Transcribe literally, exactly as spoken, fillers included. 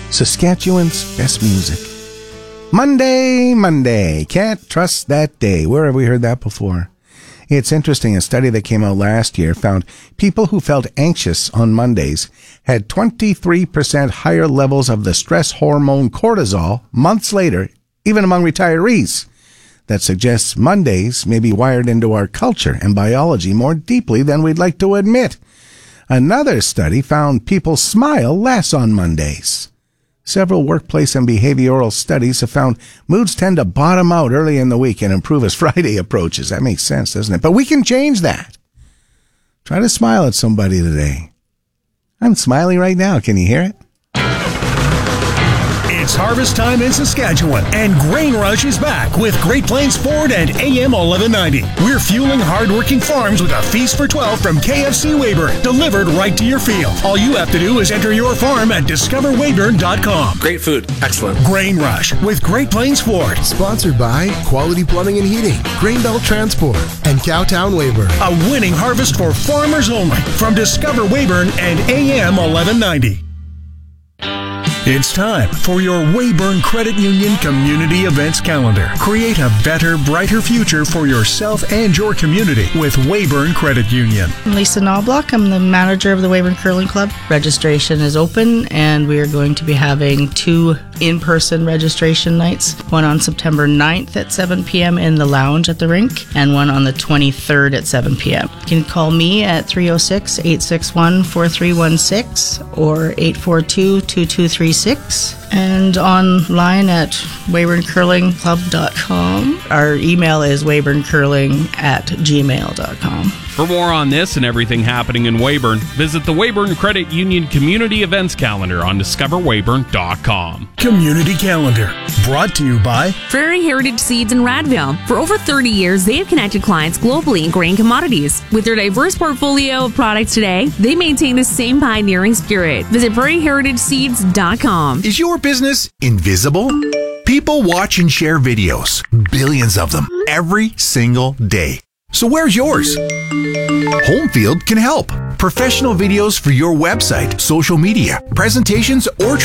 Saskatchewan's best music. Monday, Monday. Can't trust that day. Where have we heard that before? It's interesting. A study that came out last year found people who felt anxious on Mondays had twenty-three percent higher levels of the stress hormone cortisol months later, even among retirees. That suggests Mondays may be wired into our culture and biology more deeply than we'd like to admit. Another study found people smile less on Mondays. Several workplace and behavioral studies have found moods tend to bottom out early in the week and improve as Friday approaches. That makes sense, doesn't it? But we can change that. Try to smile at somebody today. I'm smiling right now. Can you hear it? It's harvest time in Saskatchewan, and Grain Rush is back with Great Plains Ford and A M eleven ninety. We're fueling hardworking farms with a feast for twelve from K F C Weyburn, delivered right to your field. All you have to do is enter your farm at discover weyburn dot com. Great food. Excellent. Grain Rush with Great Plains Ford. Sponsored by Quality Plumbing and Heating, Grainbelt Transport, and Cowtown Weyburn. A winning harvest for farmers only from Discover Weyburn and A M eleven ninety. It's time for your Weyburn Credit Union Community Events Calendar. Create a better, brighter future for yourself and your community with Weyburn Credit Union. I'm Lisa Knobloch. I'm the manager of the Weyburn Curling Club. Registration is open, and we are going to be having two in-person registration nights, one on September ninth at seven p.m. in the lounge at the rink, and one on the twenty-third at seven p.m. You can call me at three oh six, eight six one, four three one six or eight four two, two two three six, and online at weyburn curling club dot com. Our email is weyburncurling at gmail dot com. For more on this and everything happening in Weyburn, visit the Weyburn Credit Union Community Events Calendar on discover weyburn dot com. Community Calendar, brought to you by Prairie Heritage Seeds in Radville. For over thirty years, they have connected clients globally in grain commodities. With their diverse portfolio of products today, they maintain the same pioneering spirit. Visit prairie heritage seeds dot com. Is your business invisible? People watch and share videos, billions of them, every single day. So where's yours? Homefield can help. Professional videos for your website, social media, presentations, or